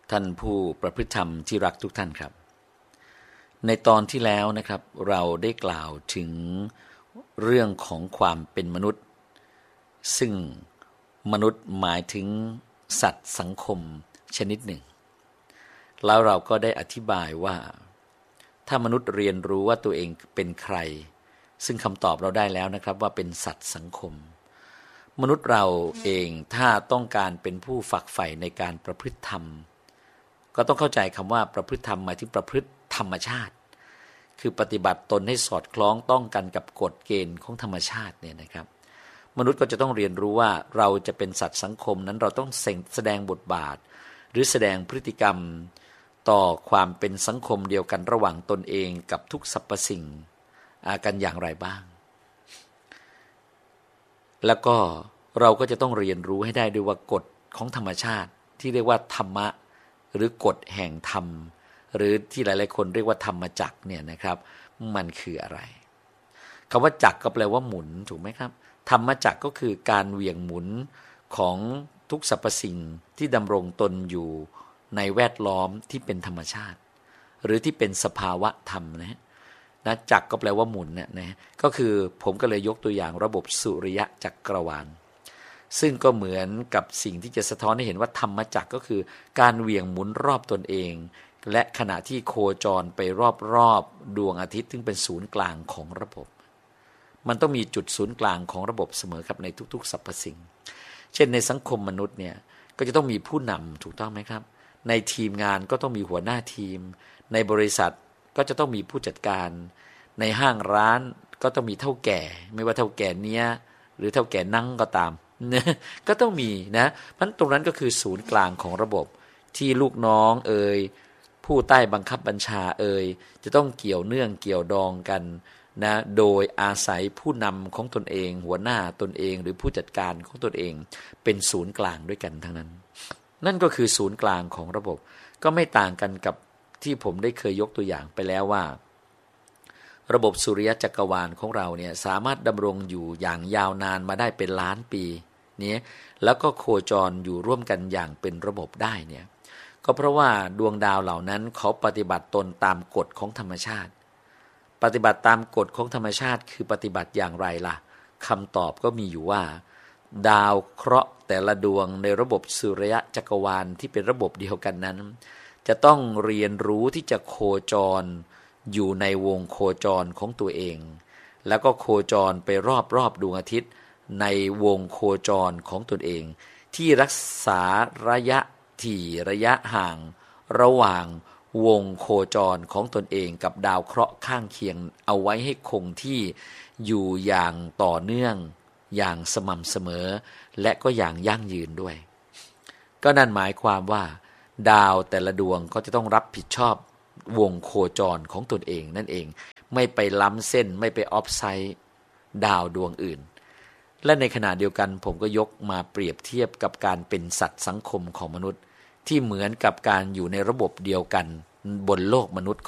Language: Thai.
ท่านผู้ประพฤติธรรมที่รักทุกท่านครับในตอนที่แล้วนะครับเราได้กล่าวถึงเรื่องของความเป็นมนุษย์ซึ่งมนุษย์หมายถึงสัตว์สังคมชนิดหนึ่งแล้วเราก็ได้อธิบายว่าถ้ามนุษย์เรียนรู้ว่าตัวเองเป็นใครซึ่งคำตอบเราได้แล้วนะครับว่าเป็นสัตว์สังคมมนุษย์เราเองถ้าต้องการเป็นผู้ฝักใฝ่ในการประพฤติธรรมก็ต้องเข้าใจคำว่าประพฤติธรรมหมายถึงประพฤติธรรมชาติคือปฏิบัติตนให้สอดคล้องต้องกันกับกฎเกณฑ์ของธรรมชาติเนี่ยนะครับมนุษย์ก็จะต้องเรียนรู้ว่าเราจะเป็นสัตว์สังคมนั้นเราต้องแสดงบทบาทหรือแสดงพฤติกรรมต่อความเป็นสังคมเดียวกันระหว่างตนเองกับทุกสรรพสิ่งกันอย่างไรบ้างแล้วก็เราก็จะต้องเรียนรู้ให้ได้ด้วยว่ากฎของธรรมชาติที่เรียกว่าธรรมะหรือกฎแห่งธรรมหรือที่หลายๆคนเรียกว่าธรรมจักรเนี่ยนะครับมันคืออะไรคำว่าจักรก็แปลว่าหมุนถูกไหมครับธรรมจักรก็คือการเหวี่ยงหมุนของทุกสรรพสิ่งที่ดำรงตนอยู่ในแวดล้อมที่เป็นธรรมชาติหรือที่เป็นสภาวะธรรมนะจักรก็แปลว่าหมุนนะก็คือผมก็เลยยกตัวอย่างระบบสุริยะจักรวาลซึ่งก็เหมือนกับสิ่งที่จะสะท้อนให้เห็นว่าธรรมจักรก็คือการเหวี่ยงหมุนรอบตนเองและขณะที่โคจรไปรอบๆดวงอาทิตย์ซึ่งเป็นศูนย์กลางของระบบมันต้องมีจุดศูนย์กลางของระบบเสมอครับในทุกๆสรรพสิ่งเช่นในสังคมมนุษย์เนี่ยก็จะต้องมีผู้นำถูกต้องไหมครับในทีมงานก็ต้องมีหัวหน้าทีมในบริษัทก็จะต้องมีผู้จัดการในห้างร้านก็ต้องมีเท่าแก่ไม่ว่าเท่าแก่เนี้ยหรือเท่าแก่นั่งก็ตามก็ต้องมีนะมันตรงนั้นก็คือศูนย์กลางของระบบที่ลูกน้องผู้ใต้บังคับบัญชาจะต้องเกี่ยวเนื่องเกี่ยวดองกันนะโดยอาศัยผู้นำของตนเองหัวหน้าตนเองหรือผู้จัดการของตนเองเป็นศูนย์กลางด้วยกันทั้งนั้นนั่นก็คือศูนย์กลางของระบบก็ไม่ต่างกันกับที่ผมได้เคยยกตัวอย่างไปแล้วว่าระบบสุริยะจักรวาลของเราเนี่ยสามารถดำรงอยู่อย่างยาวนานมาได้เป็นล้านปีนี้แล้วก็โคจรอยู่ร่วมกันอย่างเป็นระบบได้เนี่ยก็เพราะว่าดวงดาวเหล่านั้นเขาปฏิบัติตนตามกฎของธรรมชาติปฏิบัติตามกฎของธรรมชาติคือปฏิบัติอย่างไรล่ะคำตอบก็มีอยู่ว่าดาวเคราะห์แต่ละดวงในระบบสุริยะจักรวาลที่เป็นระบบเดียวกันนั้นจะต้องเรียนรู้ที่จะโคจรอยู่ในวงโคจรของตัวเองแล้วก็โคจรไปรอบดวงอาทิตย์ในวงโคจรของตนเองที่รักษาระยะถี่ระยะห่างระหว่างวงโคจรของตนเองกับดาวเคราะห์ข้างเคียงเอาไว้ให้คงที่อยู่อย่างต่อเนื่องอย่างสม่ำเสมอและก็อย่างยั่งยืนด้วยก็นั่นหมายความว่าดาวแต่ละดวงก็จะต้องรับผิดชอบวงโคจรของตนเองนั่นเองไม่ไปล้ำเส้นไม่ไปออฟไซด์ดาวดวงอื่นและในขณะเดียวกันผมก็ยกมาเปรียบเทียบกับการเป็นสัตว์สังคมของมนุษย์ที่เหมือนกับการอยู่ในระบบเดียวกันบนโลกมนุษย์